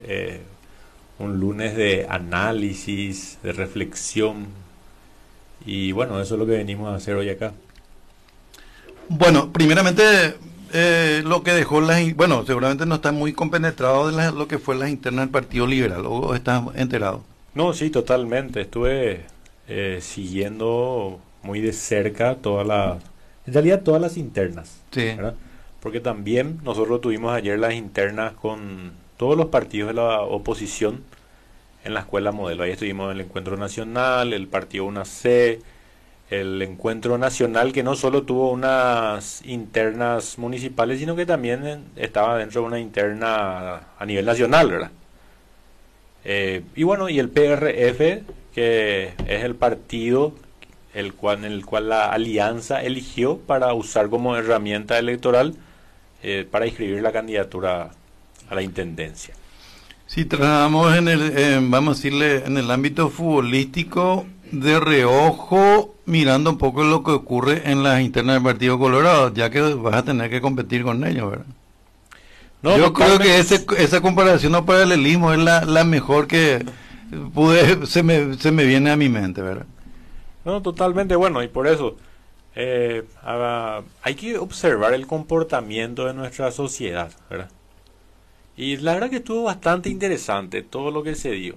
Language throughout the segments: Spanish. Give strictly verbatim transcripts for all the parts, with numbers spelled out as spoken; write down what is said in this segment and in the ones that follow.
eh, un lunes de análisis, de reflexión. Y bueno, eso es lo que venimos a hacer hoy acá. Bueno, primeramente, eh, lo que dejó las... in- Bueno, seguramente no está muy compenetrado de la- lo que fue las internas del Partido Liberal, o estás enterado. No, sí, totalmente. Estuve eh, siguiendo muy de cerca todas las, en realidad todas las internas, Sí. ¿verdad? Porque también nosotros tuvimos ayer las internas con todos los partidos de la oposición en la escuela modelo. Ahí estuvimos en el Encuentro Nacional, el Partido una ce, el Encuentro Nacional, que no solo tuvo unas internas municipales, sino que también en- estaba dentro de una interna a nivel nacional, ¿verdad? Eh, y bueno, y el pe erre efe, que es el partido el cual, en el cual la alianza eligió para usar como herramienta electoral eh, para inscribir la candidatura a la intendencia. Si trabajamos en el, en, vamos a decirle, en el ámbito futbolístico, de reojo, mirando un poco lo que ocurre en las internas del Partido Colorado, ya que vas a tener que competir con ellos, ¿verdad? No, Yo creo totalmente. que ese, esa comparación o paralelismo es la, la mejor que pude, se me, se me viene a mi mente, ¿verdad? No, totalmente bueno, y por eso eh, ah, hay que observar el comportamiento de nuestra sociedad, ¿verdad? Y la verdad que estuvo bastante interesante todo lo que se dio.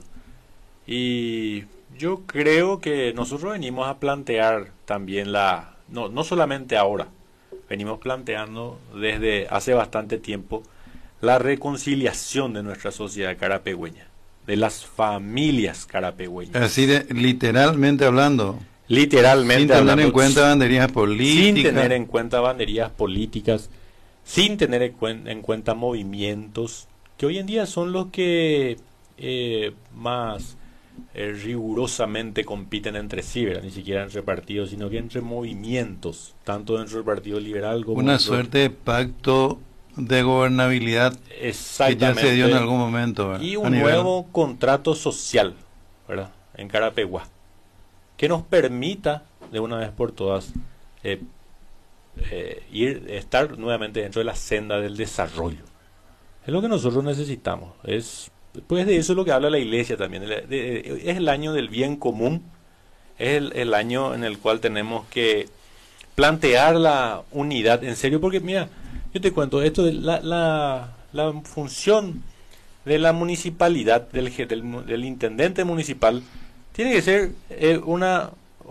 Y yo creo que nosotros venimos a plantear también la, no, no solamente ahora, venimos planteando desde hace bastante tiempo la reconciliación de nuestra sociedad carapegüeña, de las familias carapegüeñas. Así de, literalmente hablando, sin Literalmente tener hablando, en cuenta banderías sin tener políticas. en cuenta banderías políticas, sin tener en, cuen- en cuenta movimientos, que hoy en día son los que eh, más eh, rigurosamente compiten entre sí, ¿verdad? Ni siquiera entre partidos, sino que entre movimientos, tanto dentro del Partido Liberal como Una dentro... suerte de pacto de gobernabilidad que ya se dio en Exactamente. algún momento, ¿verdad? Y A un nivel, nuevo contrato social, ¿verdad? En Carapeguá, que nos permita de una vez por todas eh, eh, ir, estar nuevamente dentro de la senda del desarrollo. Es lo que nosotros necesitamos. Es, pues de eso es lo que habla la iglesia también. De- de- es el año del bien común. Es el, el año en el cual tenemos que plantear la unidad en serio. Porque mira, yo te cuento, esto de la, la, la función de la municipalidad, del, je- del, mu- del intendente municipal, tiene que ser eh, una,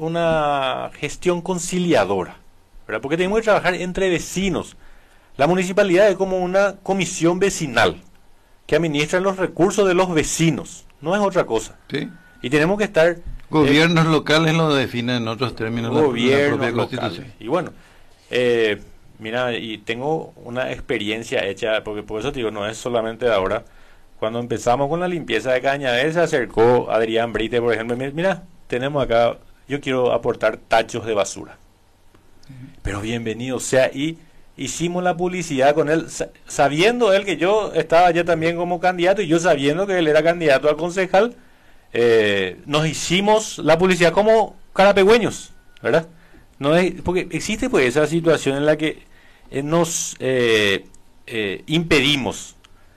una gestión conciliadora, ¿verdad? Porque tenemos que trabajar entre vecinos. La municipalidad es como una comisión vecinal que administra los recursos de los vecinos, no es otra cosa. ¿sí? Y tenemos que estar eh, Gobiernos locales lo definen en otros términos la, la gobiernos propia locales. Constitución. Y bueno, eh, mira, y tengo una experiencia hecha, porque por eso te digo, no es solamente de ahora. Cuando empezamos con la limpieza de Cañaveral, se acercó Adrián Brite, por ejemplo, y me- mira, tenemos acá, yo quiero aportar tachos de basura. Pero bienvenido sea, y hicimos la publicidad con él, sa- sabiendo él que yo estaba ya también como candidato, y yo sabiendo que él era candidato a concejal, eh, nos hicimos la publicidad como carapegüeños, ¿verdad? No es, porque existe pues esa situación en la que eh, nos eh, eh, impedimos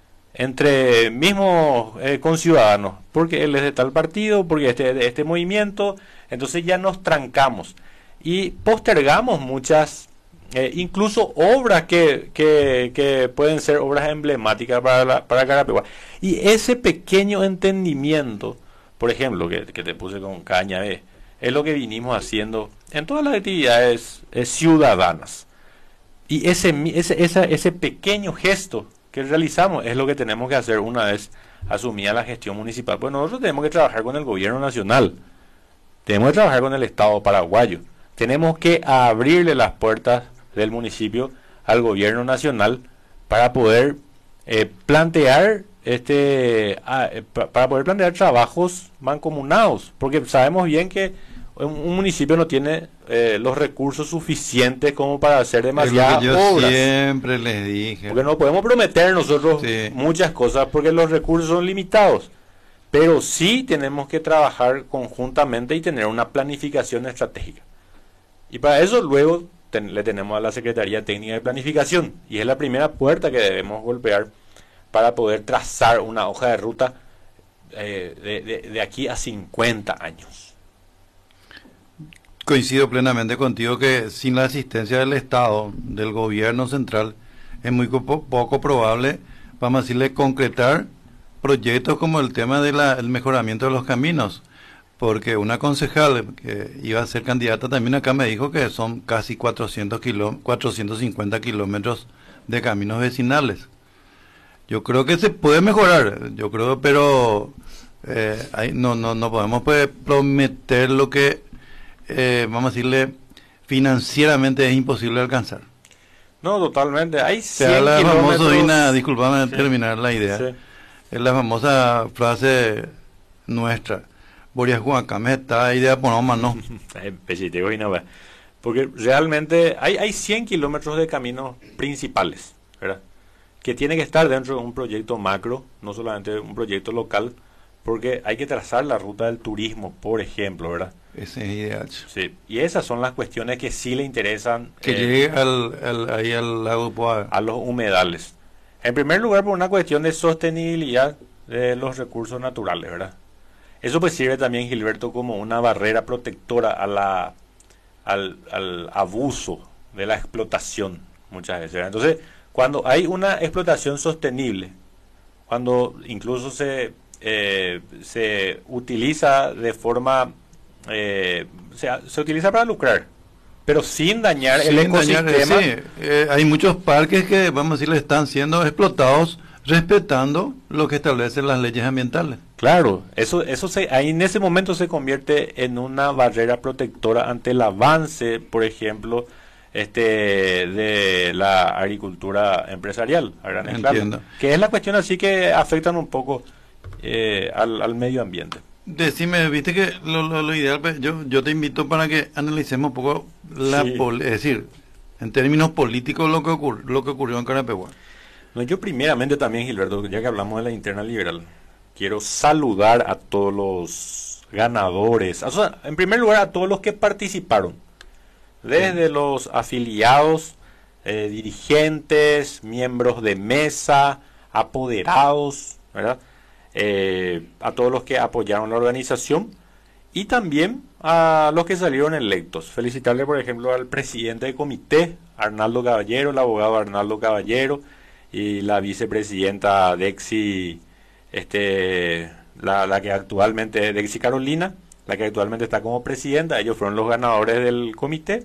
entre mismos eh, conciudadanos, porque él es de tal partido, porque este de este movimiento, entonces ya nos trancamos y postergamos muchas, eh, incluso obras que, que, que pueden ser obras emblemáticas para, la, para Carapeguá. Y ese pequeño entendimiento, por ejemplo, que, que te puse con Caña, eh, es lo que vinimos haciendo en todas las actividades eh, ciudadanas. Y ese, mi- ese, esa- ese pequeño gesto que realizamos es lo que tenemos que hacer una vez asumida la gestión municipal. Pues nosotros tenemos que trabajar con el gobierno nacional, tenemos que trabajar con el Estado paraguayo, tenemos que abrirle las puertas del municipio al gobierno nacional para poder eh, plantear este ah, eh, pa- para poder plantear trabajos mancomunados, porque sabemos bien que un, un municipio no tiene eh, los recursos suficientes como para hacer Es lo demasiadas que yo obras. siempre les dije. Porque no podemos prometer nosotros Sí. muchas cosas porque los recursos son limitados. Pero sí tenemos que trabajar conjuntamente y tener una planificación estratégica. Y para eso luego ten- le tenemos a la Secretaría Técnica de Planificación. Y es la primera puerta que debemos golpear para poder trazar una hoja de ruta eh, de, de, de aquí a cincuenta años. Coincido plenamente contigo que sin la asistencia del Estado, del gobierno central, es muy poco, poco probable, vamos a decirle, concretar proyectos como el tema del mejoramiento de los caminos. Porque una concejal que iba a ser candidata también acá me dijo que son casi cuatrocientos kiló, cuatrocientos cincuenta kilómetros de caminos vecinales. Yo creo que se puede mejorar, yo creo, pero eh, hay, no, no, no podemos pues, prometer lo que, eh, vamos a decirle, financieramente es imposible alcanzar. No, totalmente. Hay cien Se habla kilómetros... famoso, Ina, disculpame Sí. terminar la idea, Sí. es la famosa frase nuestra. Boria Juacame está idea por no. Porque realmente hay, hay cien kilómetros de caminos principales, ¿verdad? Que tiene que estar dentro de un proyecto macro, no solamente un proyecto local, porque hay que trazar la ruta del turismo, por ejemplo, ¿verdad? Ese es ideal. Sí, y esas son las cuestiones que sí le interesan Que eh, llegue al, al, ahí al lago Poa. a los humedales. En primer lugar, por una cuestión de sostenibilidad de los recursos naturales, ¿verdad? Eso pues sirve también, Gilberto, como una barrera protectora a la, al, al abuso de la explotación muchas veces, ¿verdad? Entonces, cuando hay una explotación sostenible, cuando incluso se, eh, se utiliza de forma, eh, se, se utiliza para lucrar, pero sin dañar Sin el ecosistema. dañar, sí, eh, hay muchos parques que, vamos a decirle, están siendo explotados respetando lo que establecen las leyes ambientales. Claro, eso, eso se, ahí en ese momento se convierte en una barrera protectora ante el avance, por ejemplo, este, de la agricultura empresarial a gran escala, Entiendo. que es la cuestión así que afectan un poco eh, al, al medio ambiente. Decime, viste que lo, lo, lo ideal, pues, yo, yo te invito para que analicemos un poco la, Sí. pol- es decir, en términos políticos lo que ocur- lo que ocurrió en Carapeguá. No, yo primeramente también, Gilberto, ya que hablamos de la interna liberal, quiero saludar a todos los ganadores, o sea, en primer lugar a todos los que participaron, desde los afiliados, eh, dirigentes, miembros de mesa, apoderados, ¿verdad? Eh, a todos los que apoyaron la organización y también a los que salieron electos. Felicitarle, por ejemplo, al presidente del comité, Arnaldo Caballero, el abogado Arnaldo Caballero, y la vicepresidenta Dexi, este, la, la que actualmente, Dexi Carolina, la que actualmente está como presidenta. Ellos fueron los ganadores del comité.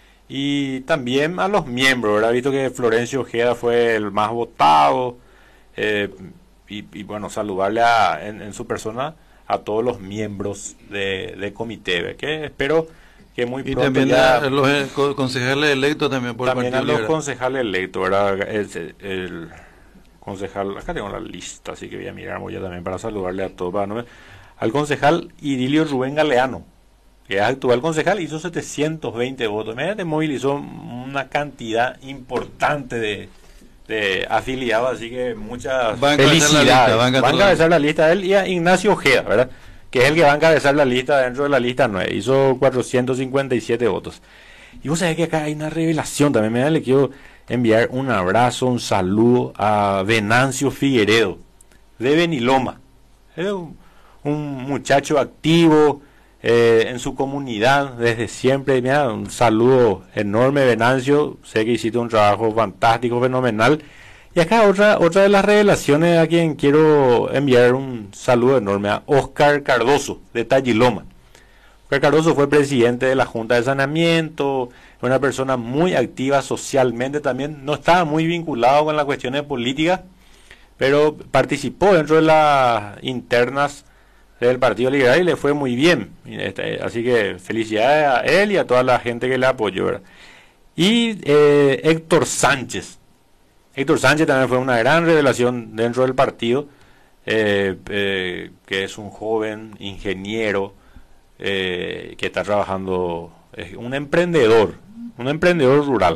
Y también a los miembros, ¿verdad? Visto que Florencio Ojeda fue el más votado. Eh, y, y bueno, saludarle a, en, en su persona a todos los miembros de, de comité, ¿ve? Que espero que muy Y pronto también ya... a los eh, co- concejales electos también por También el a Partido los Liberal. concejales electos, ¿verdad? El, el concejal, acá tengo la lista, así que voy a mirar voy a también para saludarle a todos. Para no me- al concejal Idilio Rubén Galeano, que es actual concejal, hizo setecientos veinte votos. Imagínate, movilizó una cantidad importante de, de afiliados, así que muchas Va a encabezar la felicidades. lista, va a Va a encabezar la encabezar la lista él y a Ignacio Ojeda, ¿verdad? Que es el que va a encabezar la lista dentro de la lista nueve. Hizo cuatrocientos cincuenta y siete votos. Y vos sabés que acá hay una revelación también. Me le quiero enviar un abrazo, un saludo a Venancio Figueredo, de Beniloma. Es un, un muchacho activo eh, en su comunidad desde siempre. Mira, un saludo enorme, Venancio. Sé que hiciste un trabajo fantástico, fenomenal. Y acá otra otra de las revelaciones a quien quiero enviar un saludo enorme, a Oscar Cardoso, de Talliloma. Oscar Cardoso fue presidente de la Junta de Saneamiento, una persona muy activa socialmente también, no estaba muy vinculado con las cuestiones políticas, pero participó dentro de las internas del Partido Liberal y le fue muy bien. Así que felicidades a él y a toda la gente que le apoyó, ¿verdad? Y eh, Héctor Sánchez. Héctor Sánchez también fue una gran revelación dentro del partido, eh, eh, que es un joven ingeniero eh, que está trabajando, es un emprendedor, un emprendedor rural.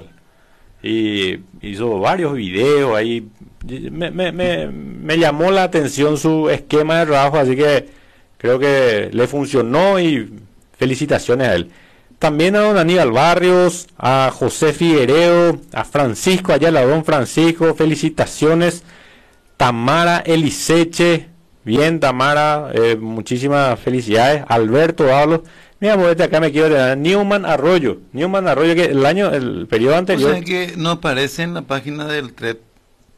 Y hizo varios videos ahí. Me, me, me, me llamó la atención su esquema de trabajo, así que creo que le funcionó y felicitaciones a él. También a don Aníbal Barrios, a José Figueredo, a Francisco Ayala, don Francisco, felicitaciones. Tamara Eliseche, bien Tamara, eh, muchísimas felicidades. Alberto Hablo, mira, pues este acá me quiero tener. Newman Arroyo, Newman Arroyo que el año, el periodo anterior. O sea que no aparece en la página del T R E P.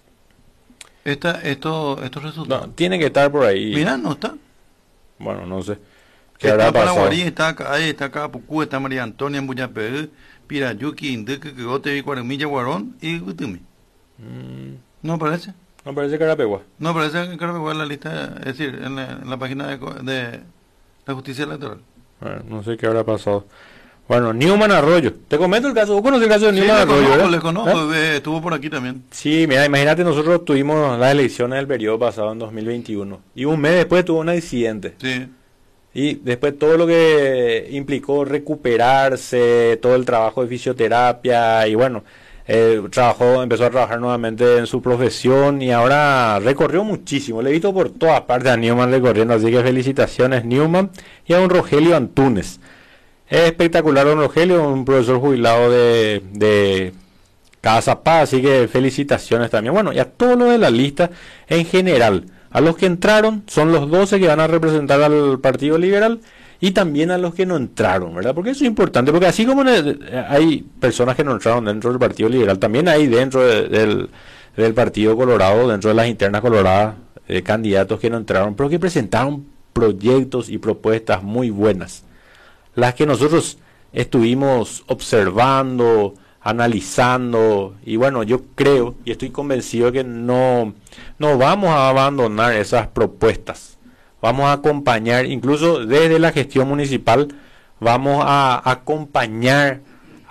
Esta, esto, estos resultados. No, tiene que estar por ahí. Mira, no está. Bueno, no sé. ¿Qué Está habrá pasado? Paraguarí, está acá, ahí está acá, Pucú, está María Antonia, Muyapé, Pirayuki, Indeque, Quegote, Cuaremilla, Guarón y Gutumi. Mm, ¿No aparece? no parece Carapegua. No aparece en Carapegua en la lista, es decir, en la, en la página de, co- de la justicia electoral. Bueno, no sé qué habrá pasado. Bueno, Newman Arroyo. Te comento el caso. ¿Vos conoces el caso de Sí, Newman le Arroyo, conozco, verdad? le conozco, ¿Eh? eh, estuvo por aquí también. Sí, mira, imagínate, nosotros tuvimos las elecciones del periodo pasado en dos mil veintiuno. Y un mes después tuvo un accidente. Sí. Y después todo lo que implicó recuperarse, todo el trabajo de fisioterapia y bueno, eh, trabajó, empezó a trabajar nuevamente en su profesión y ahora recorrió muchísimo. Le he visto por todas partes a Newman recorriendo, así que felicitaciones Newman y a don Rogelio Antunes. Es espectacular don Rogelio, un profesor jubilado de, de Casa Paz, así que felicitaciones también. Bueno, y a todos los de la lista en general. A los que entraron son los doce que van a representar al Partido Liberal y también a los que no entraron, ¿verdad? Porque eso es importante, porque así como hay personas que no entraron dentro del Partido Liberal, también hay dentro de, del, del Partido Colorado, dentro de las internas coloradas, eh, candidatos que no entraron, pero que presentaron proyectos y propuestas muy buenas. Las que nosotros estuvimos observando, analizando, y bueno, yo creo y estoy convencido que no, no vamos a abandonar esas propuestas. Vamos a acompañar, incluso desde la gestión municipal, vamos a acompañar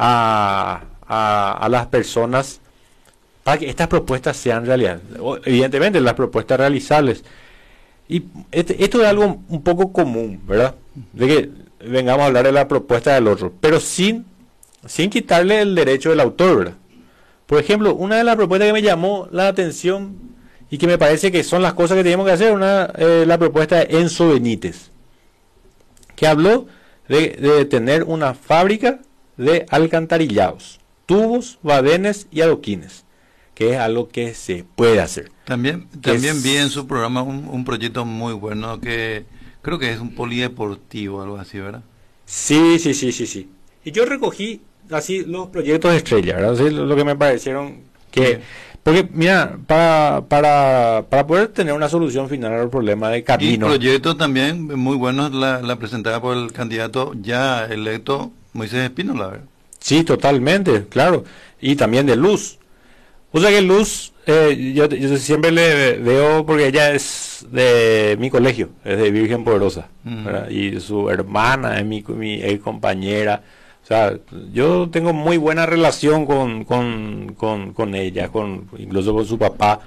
a, a, a las personas para que estas propuestas sean realidad. Evidentemente, las propuestas realizables. Y este, esto es algo un poco común, ¿verdad? De que vengamos a hablar de la propuesta del otro, pero sin sin quitarle el derecho del autor, ¿verdad? Por ejemplo, una de las propuestas que me llamó la atención y que me parece que son las cosas que tenemos que hacer, una eh, la propuesta de Enzo Benítez, que habló de, de tener una fábrica de alcantarillados, tubos, badenes y adoquines, que es algo que se puede hacer. También, Que también es- vi en su programa un, un proyecto muy bueno que creo que es un polideportivo, algo así, ¿verdad? Sí, sí, sí, sí, sí. Y yo recogí así los proyectos de estrella, ¿verdad? Así lo lo que me parecieron que... Sí. Porque, mira, para, para, para poder tener una solución final al problema de Y camino... proyecto también muy bueno la, la presentada por el candidato ya electo Moisés Espínola, ¿verdad? Sí, totalmente, claro. Y también de Luz. O sea que Luz, eh, yo, yo siempre le veo, porque ella es de mi colegio, es de Virgen Poderosa, Ujú. ¿verdad? Y su hermana es mi, mi ex compañera. O sea, yo tengo muy buena relación con, con, con, con ella, con, incluso con su papá.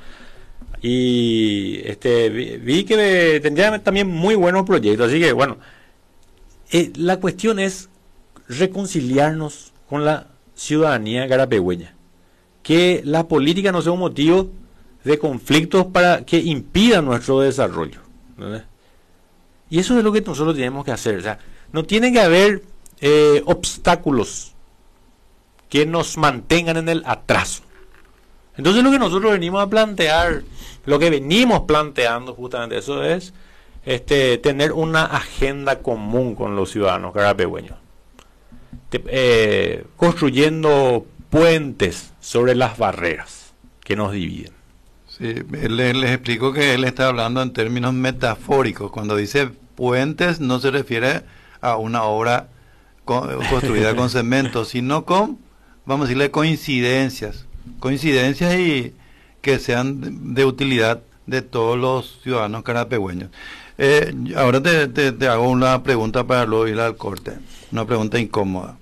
Y este vi, vi que tendría también muy buenos proyectos. Así que, bueno, eh, la cuestión es reconciliarnos con la ciudadanía garapegüeña. Que la política no sea un motivo de conflictos para que impidan nuestro desarrollo, ¿verdad? Y eso es lo que nosotros tenemos que hacer. O sea, no tiene que haber eh, obstáculos que nos mantengan en el atraso. Entonces lo que nosotros venimos a plantear, lo que venimos planteando justamente eso es este, tener una agenda común con los ciudadanos garapegüeños. Te- eh, construyendo puentes sobre las barreras que nos dividen. Sí, él- les, les explico que él está hablando en términos metafóricos. Cuando dice puentes no se refiere a una obra co- construida con cemento, sino con, vamos a decirle, coincidencias. Coincidencias y que sean de, de utilidad de todos los ciudadanos carapegüeños. Eh, ahora te, te, te hago una pregunta para luego ir al corte. Una pregunta incómoda.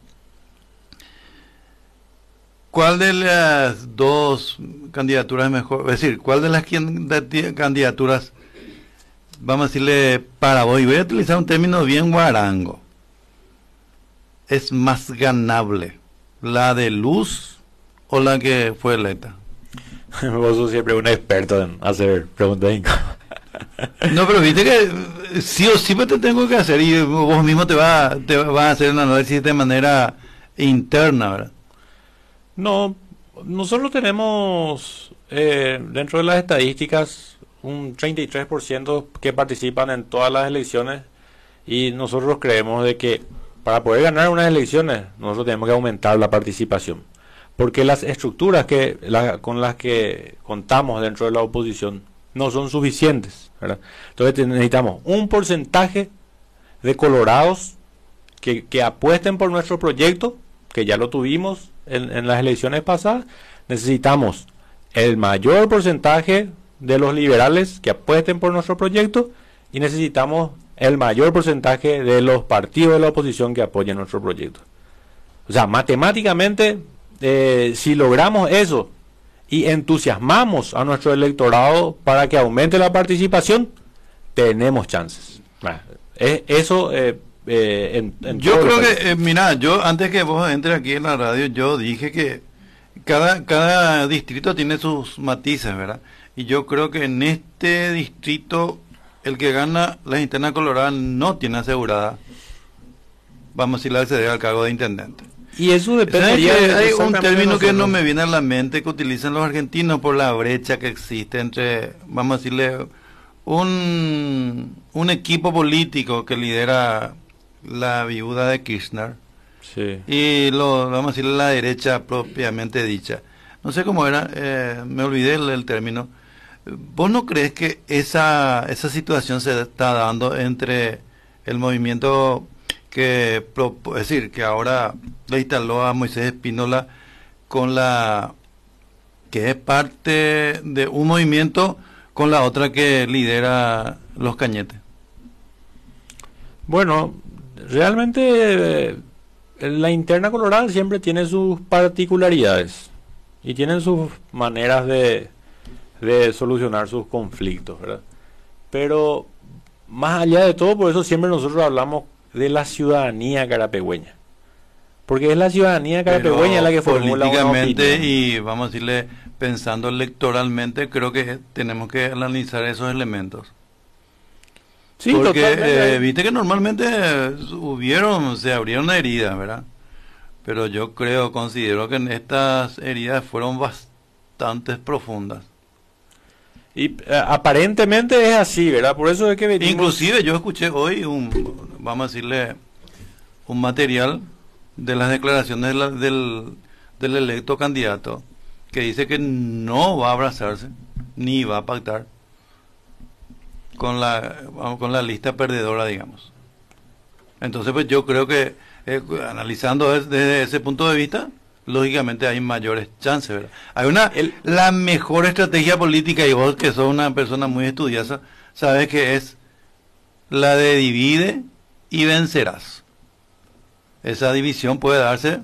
¿Cuál de las dos candidaturas es mejor? Es decir, ¿cuál de las quien- candidaturas, vamos a decirle, para vos, y voy a utilizar un término bien guarango, es más ganable? ¿La de Luz o la que fue electa? Vos sos siempre un experto en hacer preguntas incómodas. No, pero viste que eh, sí o sí pues te tengo que hacer y vos mismo te vas te vas a hacer un análisis de manera interna, ¿verdad? No, nosotros tenemos eh, dentro de las estadísticas, un treinta y tres por ciento que participan en todas las elecciones, y nosotros creemos de que para poder ganar unas elecciones nosotros tenemos que aumentar la participación, porque las estructuras que la, con las que contamos dentro de la oposición no son suficientes, ¿verdad? Entonces necesitamos un porcentaje de colorados que, que apuesten por nuestro proyecto, que ya lo tuvimos en, en las elecciones pasadas. Necesitamos el mayor porcentaje de los liberales que apuesten por nuestro proyecto, y necesitamos el mayor porcentaje de los partidos de la oposición que apoyen nuestro proyecto. O sea, matemáticamente, eh, si logramos eso y entusiasmamos a nuestro electorado para que aumente la participación, tenemos chances. Bueno, es, eso eh, eh, en, en yo creo que, eh, mira, yo antes que vos entres aquí en la radio, yo dije que cada, cada distrito tiene sus matices, ¿verdad? Y yo creo que en este distrito el que gana las internas coloradas no tiene asegurada, vamos a decir, acceder al cargo de intendente. Y eso dependería de, de hay un término que no me viene a la mente que utilizan los argentinos por la brecha que existe entre, vamos a decirle, un, un equipo político que lidera la viuda de Kirchner, sí, y lo, vamos a decirle, la derecha propiamente dicha. No sé cómo era, eh, me olvidé el, el término. ¿Vos no crees que esa, esa situación se está dando entre el movimiento que, es decir, que ahora le instaló a Moisés Espínola, con la que es parte de un movimiento, con la otra que lidera los Cañetes? Bueno, realmente eh, la interna colorada siempre tiene sus particularidades y tienen sus maneras de de solucionar sus conflictos, ¿verdad? Pero más allá de todo, por eso siempre nosotros hablamos de la ciudadanía carapegüeña, porque es la ciudadanía carapegüeña la que formula una opinión. Y vamos a decirle, pensando electoralmente, creo que tenemos que analizar esos elementos. Sí, porque totalmente. Eh, viste que normalmente hubieron, se abrieron heridas, ¿verdad? Pero yo creo, considero que estas heridas fueron bastante profundas. Y eh, aparentemente es así, ¿verdad? Por eso es que venimos... Inclusive yo escuché hoy un, vamos a decirle, un material de las declaraciones de la, del, del electo candidato, que dice que no va a abrazarse ni va a pactar con la con la lista perdedora, digamos. Entonces, pues yo creo que eh, analizando desde, desde ese punto de vista, lógicamente hay mayores chances, ¿verdad? Hay una, el, la mejor estrategia política, y vos que sos una persona muy estudiosa, sabes que es la de divide y vencerás. Esa división puede darse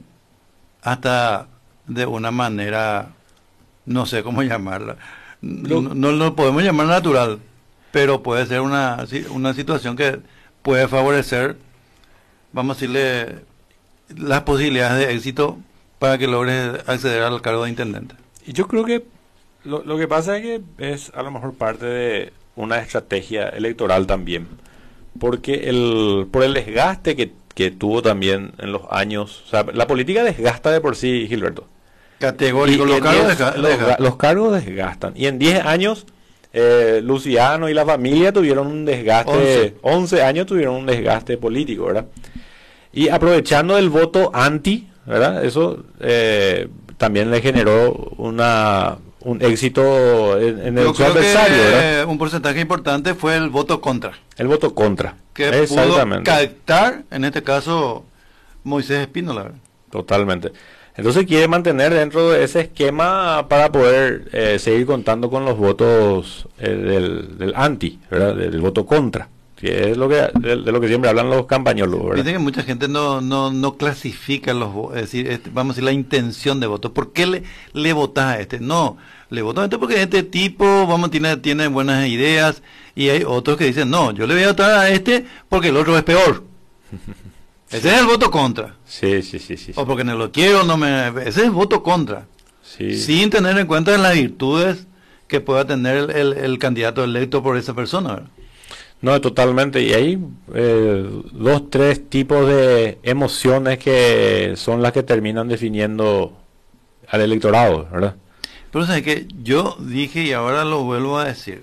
hasta de una manera, no sé cómo llamarla, no, no lo podemos llamar natural, pero puede ser una, una situación que puede favorecer, vamos a decirle, las posibilidades de éxito para que logres acceder al cargo de intendente. Y yo creo que lo, lo que pasa es que es a lo mejor parte de una estrategia electoral también, porque el por el desgaste que, que tuvo también en los años, o sea, la política desgasta de por sí, Gilberto. Categórico, los cargos, diez, desga los, desgastan. los cargos desgastan. Y en diez años, eh, Luciano y la familia tuvieron un desgaste, once. once años tuvieron un desgaste político, ¿verdad? Y aprovechando el voto anti, ¿verdad? Eso eh, también le generó una un éxito en, en el Yo su creo adversario, que ¿verdad? un porcentaje importante fue el voto contra. El voto contra. Que Exactamente. pudo captar, en este caso, Moisés Espínola, ¿verdad? Totalmente. Entonces quiere mantener dentro de ese esquema para poder eh, seguir contando con los votos eh, del, del anti, ¿verdad? Del voto contra, que es lo que de, de lo que siempre hablan los campañolos, ¿verdad? Viste que mucha gente no no no clasifica los votos, es decir, este, vamos a decir, la intención de voto. ¿Por qué le, le votás a este? No, le voto a este porque este tipo, vamos, tiene, tiene buenas ideas, y hay otros que dicen, no, yo le voy a votar a este porque el otro es peor. Ese es el voto contra. Sí, sí, sí, sí. O porque no lo quiero, no me... Ese es el voto contra. Sí. Sin tener en cuenta las virtudes que pueda tener el, el, el candidato electo por esa persona, ¿verdad? No, totalmente. Y hay eh, dos, tres tipos de emociones que son las que terminan definiendo al electorado, ¿verdad? Pero sabes que yo dije y ahora lo vuelvo a decir,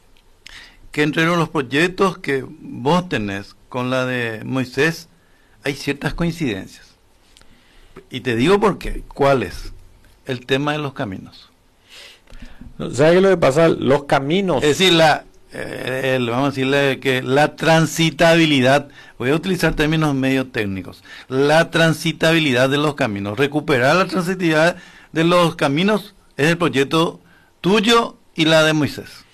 que entre los proyectos que vos tenés con la de Moisés hay ciertas coincidencias. Y te digo por qué. ¿Cuál es? El tema de los caminos. ¿Sabes qué es lo que pasa? Los caminos. Es decir, la, eh, el, vamos a decirle que la transitabilidad, voy a utilizar términos medio técnicos, la transitabilidad de los caminos, recuperar la transitabilidad de los caminos es el proyecto tuyo y la de Moisés.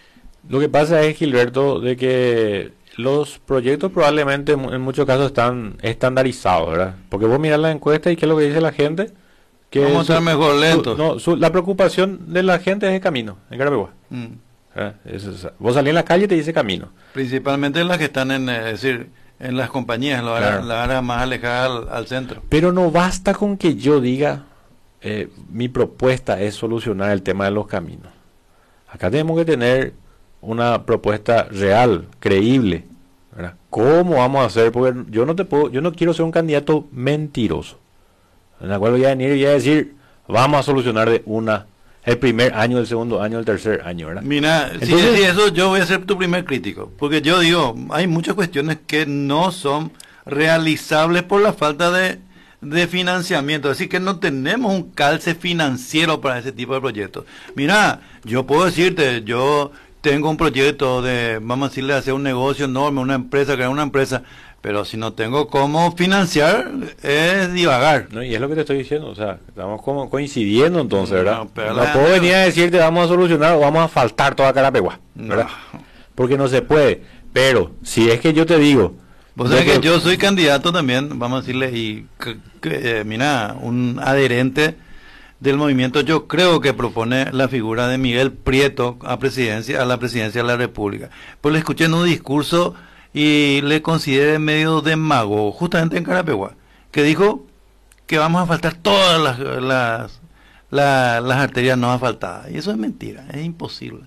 Lo que pasa es, Gilberto, de que los proyectos probablemente en muchos casos están estandarizados, ¿verdad? Porque vos mirás la encuesta y qué es lo que dice la gente. Que vamos a estar mejor lentos. No, su, la preocupación de la gente es el camino, en Carabobo. Mm. ¿Eh? Vos salís en la calle y te dice camino. Principalmente las que están en, es decir, en las compañías, la área, claro. La área más alejada al, al centro. Pero no basta con que yo diga, eh, mi propuesta es solucionar el tema de los caminos. Acá tenemos que tener una propuesta real, creíble, ¿verdad? ¿Cómo vamos a hacer? Porque yo no te puedo, yo no quiero ser un candidato mentiroso, en la cual voy a venir y voy a decir, vamos a solucionar de una, el primer año, el segundo año, el tercer año, ¿verdad? Mira, entonces, si eso yo voy a ser tu primer crítico, porque yo digo, hay muchas cuestiones que no son realizables por la falta de, de financiamiento, es decir, que no tenemos un calce financiero para ese tipo de proyectos. Mira, yo puedo decirte, yo tengo un proyecto de, vamos a decirle, hacer un negocio enorme, una empresa, crear una empresa, pero si no tengo cómo financiar, es divagar. No, y es lo que te estoy diciendo, o sea, estamos como coincidiendo entonces, ¿verdad? No, pero no puedo venir a decirte vamos a solucionar o vamos a faltar toda Carapeguá, ¿verdad? No. Porque no se puede, pero si es que yo te digo... Vos sabés que yo soy candidato también, vamos a decirle, y que, que, eh, mira, un adherente del movimiento, yo creo que propone la figura de Miguel Prieto a presidencia, a la presidencia de la República. Pues le escuché en un discurso y le consideré medio demagogo, justamente en Carapeguá, que dijo que vamos a faltar todas las, las, las, las arterias no asfaltadas. Y eso es mentira, es imposible.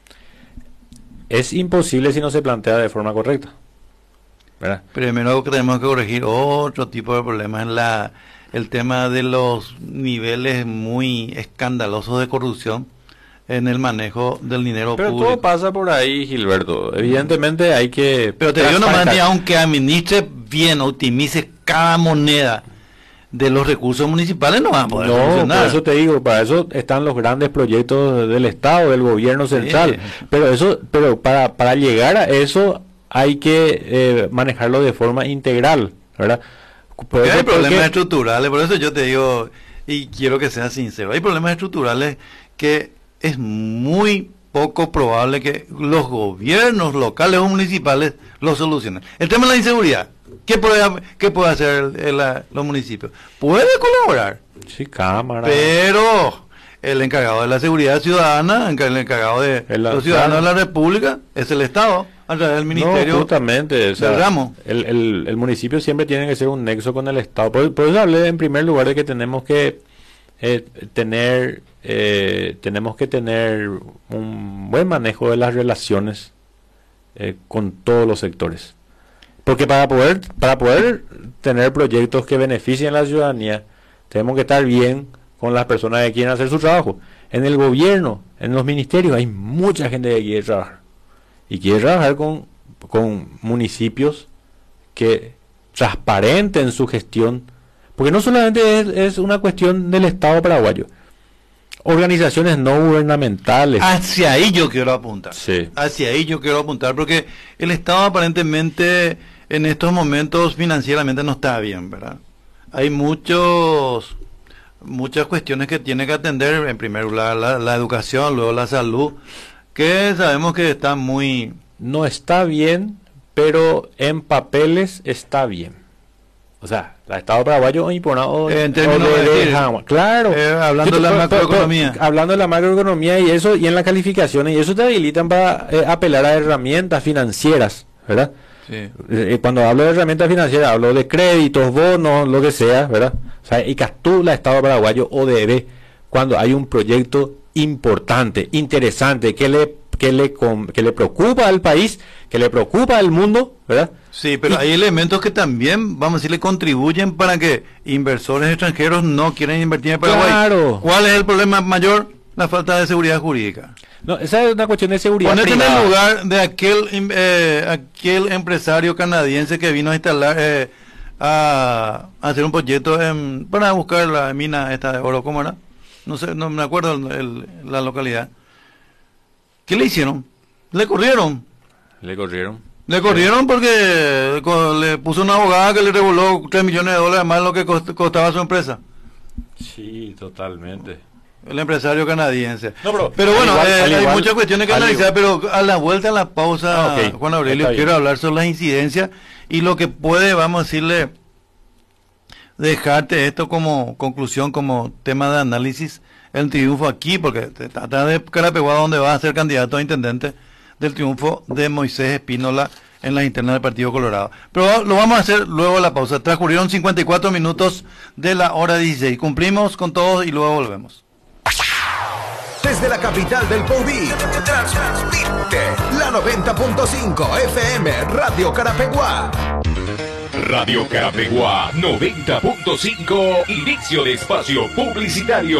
Es imposible si no se plantea de forma correcta, ¿verdad? Primero que tenemos que corregir otro tipo de problemas en la... el tema de los niveles muy escandalosos de corrupción en el manejo del dinero pero público. Pero todo pasa por ahí, Gilberto. Evidentemente hay que... Pero te digo nomás, ni aunque administre bien, optimice cada moneda de los recursos municipales, no va a poder no, funcionar. Por eso te digo, para eso están los grandes proyectos del Estado, del gobierno central. Sí. Pero eso, pero para, para llegar a eso hay que eh, manejarlo de forma integral, ¿verdad? Por hay problemas porque... estructurales, por eso yo te digo, y quiero que seas sincero, hay problemas estructurales que es muy poco probable que los gobiernos locales o municipales lo solucionen. El tema de la inseguridad, ¿qué puede, qué puede hacer el, el, los municipios? Puede colaborar. Sí, cámara. Pero el encargado de la seguridad ciudadana, el encargado de el, los ciudadanos claro. de la República, es el Estado. A través del ministerio. No, justamente, o sea, ramo. El, el, el municipio siempre tiene que ser un nexo con el Estado. Por, por eso hablé en primer lugar de que tenemos que eh, tener eh, tenemos que tener un buen manejo de las relaciones eh, con todos los sectores. Porque para poder para poder tener proyectos que beneficien a la ciudadanía, tenemos que estar bien con las personas que quieren hacer su trabajo. En el gobierno, en los ministerios, hay mucha gente que quiere trabajar. Y quiere trabajar con, con municipios que transparenten su gestión, porque no solamente es, es una cuestión del Estado paraguayo, organizaciones no gubernamentales. Hacia ahí yo quiero apuntar, sí. hacia ahí yo quiero apuntar, porque el Estado aparentemente en estos momentos financieramente no está bien, ¿verdad? Hay muchos muchas cuestiones que tiene que atender, en primer lugar la, la educación, luego la salud, que sabemos que está muy... No está bien, pero en papeles está bien. O sea, el Estado paraguayo imponado... En términos de... de, de claro. Eh, hablando de la macroeconomía. Hablando de la macroeconomía y eso, y en las calificaciones, y eso te habilitan para eh, apelar a herramientas financieras, ¿verdad? Sí. Eh, cuando hablo de herramientas financieras, hablo de créditos, bonos, lo que sea, ¿verdad? O sea, y Castula, Estado paraguayo, o debe, cuando hay un proyecto importante, interesante, que le que le que le preocupa al país, que le preocupa al mundo, ¿verdad? Sí, pero y, hay elementos que también, vamos a decirle, contribuyen para que inversores extranjeros no quieran invertir en Paraguay. Claro. ¿Cuál es el problema mayor? la falta de seguridad jurídica. No, esa es una cuestión de seguridad Ponete privada. en el lugar de aquel eh, aquel empresario canadiense que vino a instalar, eh, a, a hacer un proyecto en, para buscar la mina esta de oro, ¿cómo era? No sé, no me acuerdo el, el, la localidad. ¿Qué le hicieron? Le corrieron. Le corrieron. Le corrieron porque le puso una abogada que le revoló tres millones de dólares más de lo que costaba su empresa. Sí, totalmente. El empresario canadiense. No, pero, pero bueno, igual, eh, hay igual, muchas cuestiones que analizar, pero a la vuelta a la pausa, ah, okay. Juan Aurelio, quiero hablar sobre las incidencias y lo que puede, vamos a decirle, dejarte esto como conclusión, como tema de análisis, el triunfo aquí, porque te trata de Carapeguá, donde va a ser candidato a intendente, del triunfo de Moisés Espínola en las internas del Partido Colorado. Pero lo vamos a hacer luego de la pausa. Transcurrieron cincuenta y cuatro minutos de la hora dieciséis. Cumplimos con todos y luego volvemos. Desde la capital del Poví, transmite la noventa punto cinco F M Radio Carapeguá. Radio Carapeguá noventa punto cinco, inicio de espacio publicitario.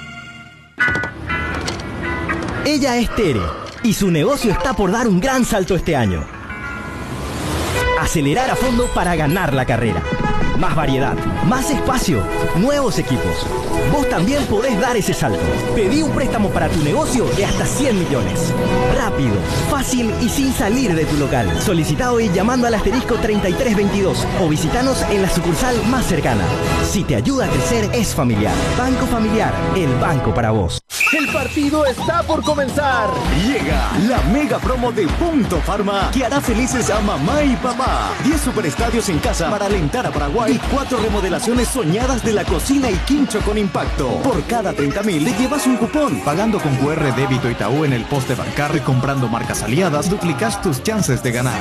Ella es Tere y su negocio está por dar un gran salto este año. Acelerar a fondo para ganar la carrera. Más variedad, más espacio, nuevos equipos. Vos también podés dar ese salto. Pedí un préstamo para tu negocio de hasta cien millones. Rápido, fácil y sin salir de tu local. Solicita hoy llamando al asterisco treinta y tres veintidós o visitanos en la sucursal más cercana. Si te ayuda a crecer, es familiar. Banco Familiar, el banco para vos. El partido está por comenzar. Llega la mega promo de Punto Pharma que hará felices a mamá y papá. diez superestadios en casa para alentar a Paraguay y cuatro remodelaciones soñadas de la cocina y quincho con impacto. Por cada treinta mil le llevas un cupón. Pagando con Q R Débito Itaú en el poste bancario y comprando marcas aliadas, duplicas tus chances de ganar.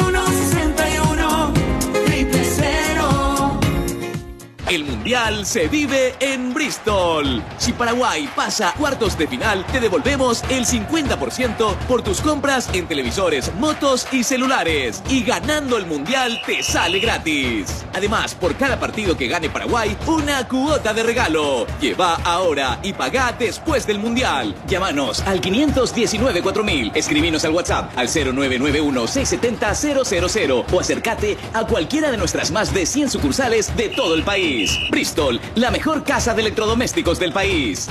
El Mundial se vive en Bristol. Si Paraguay pasa a cuartos de final, te devolvemos el cincuenta por ciento por tus compras en televisores, motos y celulares. Y ganando el Mundial te sale gratis. Además, por cada partido que gane Paraguay, una cuota de regalo. Lleva ahora y pagá después del Mundial. Llámanos al quinientos diecinueve cuatro mil. Escribinos al WhatsApp al cero nueve nueve uno seis siete cero cero cero cero o acércate a cualquiera de nuestras más de cien sucursales de todo el país. Bristol, la mejor casa de electrodomésticos del país.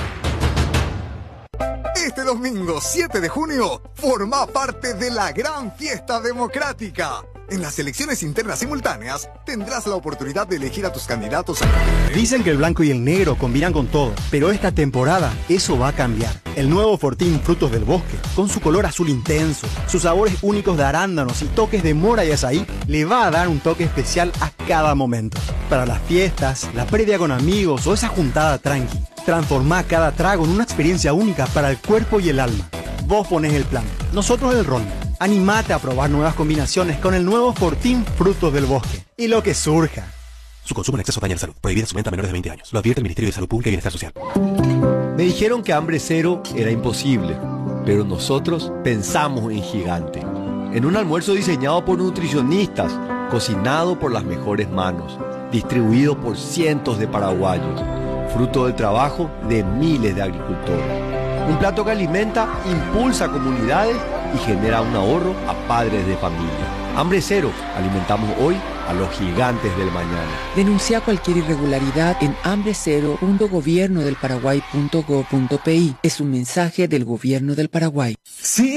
Este domingo siete de junio, forma parte de la gran fiesta democrática. En las elecciones internas simultáneas, tendrás la oportunidad de elegir a tus candidatos a... Dicen que el blanco y el negro combinan con todo, pero esta temporada eso va a cambiar. El nuevo Fortín Frutos del Bosque, con su color azul intenso, sus sabores únicos de arándanos y toques de mora y azaí, le va a dar un toque especial a cada momento. Para las fiestas, la previa con amigos o esa juntada tranqui, transformá cada trago en una experiencia única para el cuerpo y el alma. Vos ponés el plan, nosotros el rol. Animate a probar nuevas combinaciones con el nuevo Fortín Frutos del Bosque. Y lo que surja. Su consumo en exceso daña la salud. Prohibida su venta a menores de veinte años. Lo advierte el Ministerio de Salud Pública y Bienestar Social. Me dijeron que hambre cero era imposible, pero nosotros pensamos en gigante. En un almuerzo diseñado por nutricionistas, cocinado por las mejores manos, distribuido por cientos de paraguayos, fruto del trabajo de miles de agricultores. Un plato que alimenta, impulsa comunidades y genera un ahorro a padres de familia. Hambre cero, alimentamos hoy a los gigantes del mañana. Denuncia cualquier irregularidad en hambre cero punto gobierno del paraguay punto gob punto pi. Es un mensaje del gobierno del Paraguay. Sí.